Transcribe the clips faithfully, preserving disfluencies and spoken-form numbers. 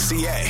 C A.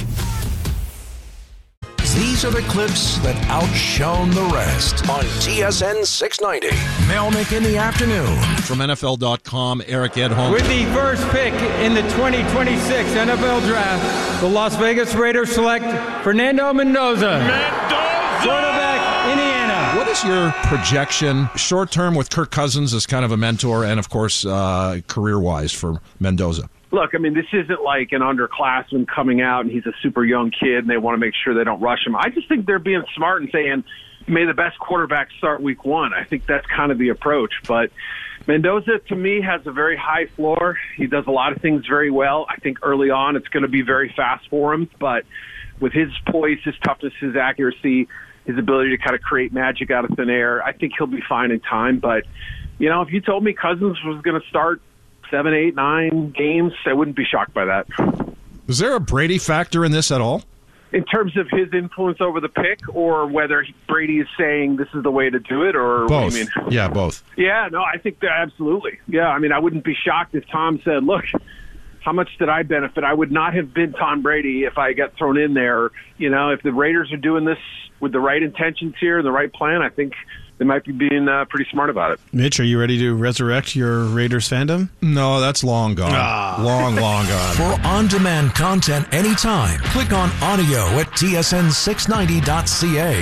These are the clips that outshone the rest on T S N six ninety. Melnick in the afternoon. From N F L dot com, Eric Edholm. With the first pick in the twenty twenty-six N F L Draft, the Las Vegas Raiders select Fernando Mendoza. Mendoza! Quarterback, Indiana. What is your projection, short-term with Kirk Cousins as kind of a mentor, and, of course, uh, career-wise for Mendoza? Look, I mean, this isn't like an underclassman coming out and he's a super young kid and they want to make sure they don't rush him. I just think they're being smart and saying, may the best quarterback start week one. I think that's kind of the approach. But Mendoza, to me, has a very high floor. He does a lot of things very well. I think early on it's going to be very fast for him. But with his poise, his toughness, his accuracy, his ability to kind of create magic out of thin air, I think he'll be fine in time. But, you know, if you told me Cousins was going to start seven, eight, nine games, I wouldn't be shocked by that. Is there a Brady factor in this at all? In terms of his influence over the pick, or whether Brady is saying this is the way to do it, or both? What do you mean? Yeah, both. Yeah, no, I think that absolutely. Yeah, I mean, I wouldn't be shocked if Tom said, look, how much did I benefit? I would not have been Tom Brady if I got thrown in there. You know, if the Raiders are doing this with the right intentions here and the right plan, I think they might be being uh, pretty smart about it. Mitch, are you ready to resurrect your Raiders fandom? No, that's long gone. Ah. Long, long gone. For on-demand content anytime, click on audio at T S N six ninety dot C A.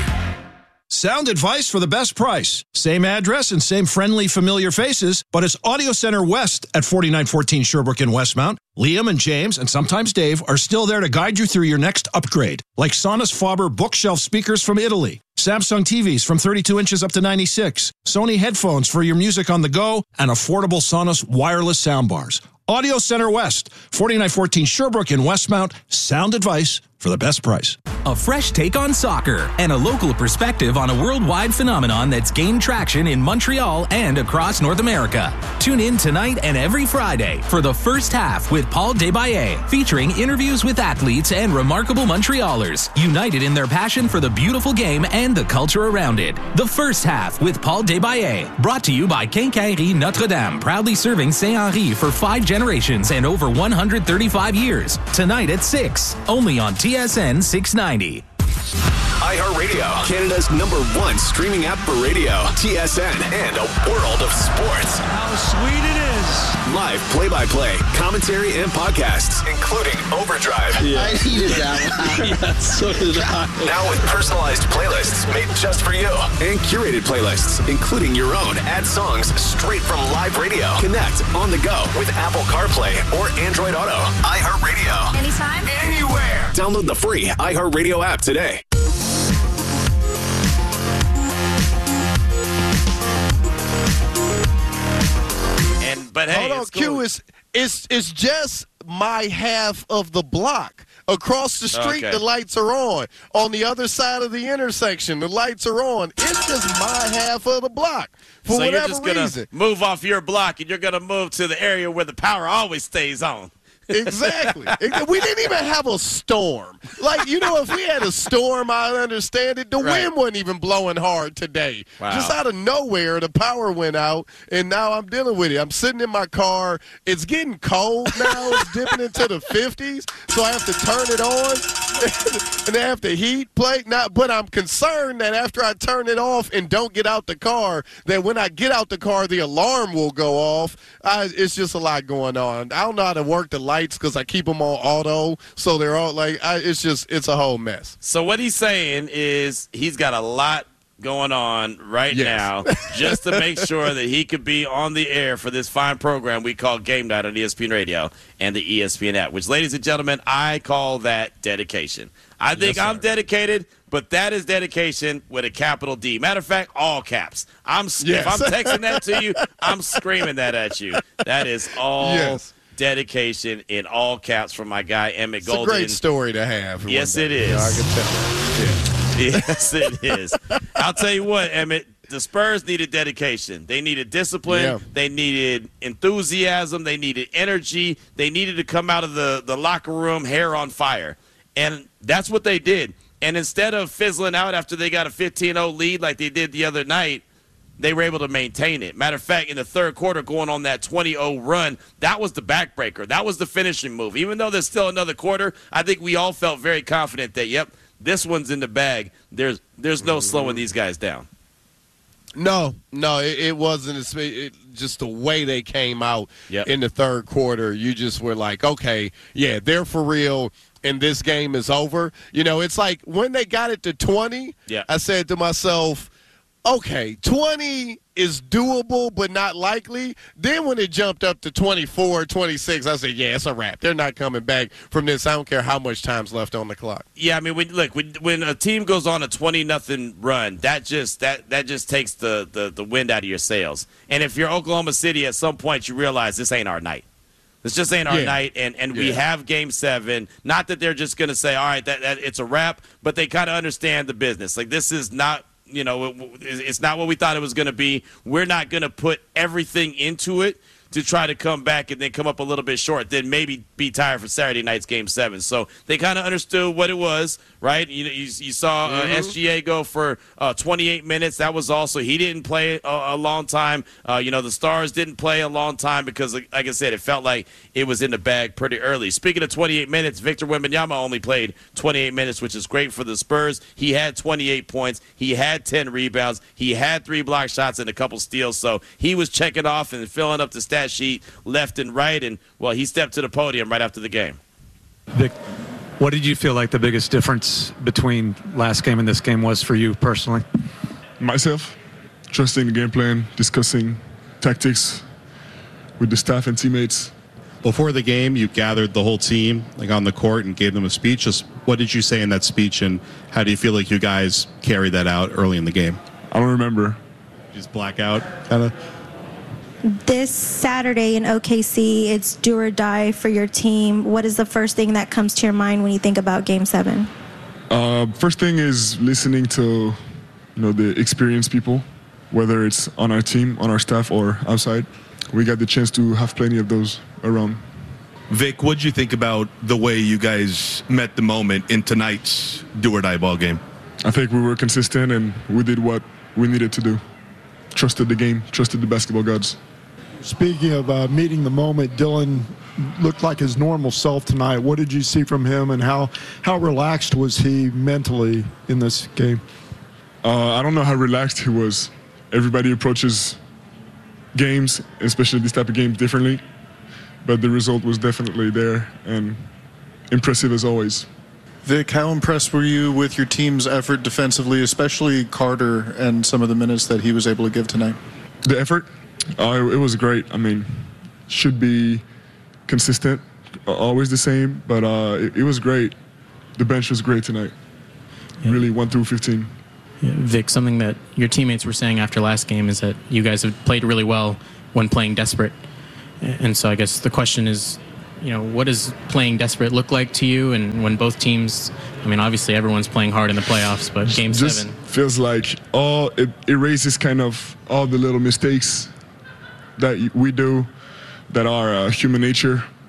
Sound advice for the best price. Same address and same friendly, familiar faces, but it's Audio Center West at forty-nine fourteen Sherbrooke in Westmount. Liam and James, and sometimes Dave, are still there to guide you through your next upgrade, like Sonos Faber bookshelf speakers from Italy, Samsung T Vs from thirty-two inches up to ninety-six, Sony headphones for your music on the go, and affordable Sonos wireless soundbars. Audio Center West, forty-nine fourteen Sherbrooke in Westmount. Sound advice for the best price. A fresh take on soccer and a local perspective on a worldwide phenomenon that's gained traction in Montreal and across North America. Tune in tonight and every Friday for The First Half with Paul Desbaillet, featuring interviews with athletes and remarkable Montrealers, united in their passion for the beautiful game and the culture around it. The First Half with Paul Desbaillet, brought to you by Quincaillerie Notre-Dame, proudly serving Saint-Henri for five generations and over one hundred thirty-five years. Tonight at six, only on T S N six ninety. iHeartRadio, Canada's number one streaming app for radio, T S N, and a world of sports. How sweet it is. Live play-by-play, commentary, and podcasts, including Overdrive. Yeah. I needed that one. Yeah, so did I. Now with personalized playlists made just for you, and curated playlists, including your own. Add songs straight from live radio. Connect on the go with Apple CarPlay or Android Auto. iHeartRadio. Anytime, anywhere. Download the free iHeartRadio app today. And but hey, hold on, Q, is it's it's just my half of the block. Across the street, okay. The lights are on. On the other side of the intersection, the lights are on. It's just my half of the block. For so whatever you're just gonna reason. Move off your block, and you're gonna move to the area where the power always stays on. Exactly. We didn't even have a storm. Like, you know, if we had a storm, I understand it. The right. wind wasn't even blowing hard today. Wow. Just out of nowhere, the power went out, and now I'm dealing with it. I'm sitting in my car. It's getting cold now. It's dipping into the fifties, so I have to turn it on, and I have to heat plate. Now, but I'm concerned that after I turn it off and don't get out the car, that when I get out the car, the alarm will go off. I, it's just a lot going on. I don't know how to work the lights because I keep them on auto, so they're all like, I, it's just, it's a whole mess. So what he's saying is he's got a lot going on right yes. now just to make sure that he could be on the air for this fine program we call Game Night on E S P N Radio and the E S P N app, which, ladies and gentlemen, I call that dedication. I think yes, I'm dedicated, but that is dedication with a capital D. Matter of fact, all caps. I'm yes. If I'm texting that to you, I'm screaming that at you. That is all yes. dedication in all caps from my guy Emmett it's Golden. It's a great story to have. Yes, it is. Yeah, I can tell. Yeah. Yes, it is. I'll tell you what, Emmett, the Spurs needed dedication. They needed discipline. Yeah. They needed enthusiasm. They needed energy. They needed to come out of the, the locker room hair on fire. And that's what they did. And instead of fizzling out after they got a fifteen oh lead like they did the other night, they were able to maintain it. Matter of fact, in the third quarter, going on that twenty oh run, that was the backbreaker. That was the finishing move. Even though there's still another quarter, I think we all felt very confident that, yep, this one's in the bag. There's there's no slowing these guys down. No, no, it, it wasn't. It, it, just the way they came out yep. in the third quarter, you just were like, okay, yeah, they're for real, and this game is over. You know, it's like when they got it to twenty, yeah. I said to myself, okay, twenty is doable but not likely. Then when it jumped up to twenty-four, twenty-six, I said, yeah, it's a wrap. They're not coming back from this. I don't care how much time's left on the clock. Yeah, I mean, when, look, when, when a team goes on a twenty nothing run, that just that that just takes the, the, the wind out of your sails. And if you're Oklahoma City, at some point you realize this ain't our night. This just ain't our yeah. night, and, and yeah. we have Game Seven. Not that they're just going to say, all right, that, that it's a wrap, but they kind of understand the business. Like, this is not, you know, it's not what we thought it was going to be. We're not going to put everything into it to try to come back and then come up a little bit short, then maybe be tired for Saturday night's Game Seven. So they kind of understood what it was, right? You know, you, you saw uh, mm-hmm. S G A go for uh, twenty-eight minutes. That was also he didn't play a, a long time. Uh, you know, the Stars didn't play a long time because, like, like I said, it felt like it was in the bag pretty early. Speaking of twenty-eight minutes, Victor Wembanyama only played twenty-eight minutes, which is great for the Spurs. He had twenty-eight points. He had ten rebounds. He had three block shots and a couple steals. So he was checking off and filling up the stat sheet left and right, and well, he stepped to the podium right after the game. Vic, what did you feel like the biggest difference between last game and this game was for you personally? Myself, trusting the game plan, discussing tactics with the staff and teammates. Before the game, you gathered the whole team like on the court and gave them a speech. Just what did you say in that speech, and how do you feel like you guys carried that out early in the game? I don't remember. Just black out, kind of. This Saturday in O K C, it's do or die for your team. What is the first thing that comes to your mind when you think about Game Seven? Uh, first thing is listening to, you know, the experienced people, whether it's on our team, on our staff, or outside. We got the chance to have plenty of those around. Vic, what did you think about the way you guys met the moment in tonight's do or die ball game? I think we were consistent and we did what we needed to do. Trusted the game, trusted the basketball gods. Speaking of uh, meeting the moment, Dylan looked like his normal self tonight. What did you see from him, and how, how relaxed was he mentally in this game? Uh, I don't know how relaxed he was. Everybody approaches games, especially this type of game, differently. But the result was definitely there and impressive as always. Vic, how impressed were you with your team's effort defensively, especially Carter and some of the minutes that he was able to give tonight? The effort? Uh, it was great. I mean, should be consistent, always the same, but uh, it, it was great. The bench was great tonight. Yeah. Really one through fifteen. Yeah, Vic, something that your teammates were saying after last game is that you guys have played really well when playing desperate. And so I guess the question is, you know, what does playing desperate look like to you? And when both teams, I mean, obviously everyone's playing hard in the playoffs, but Game Just Seven feels like all it erases kind of all the little mistakes that we do that are uh, human nature.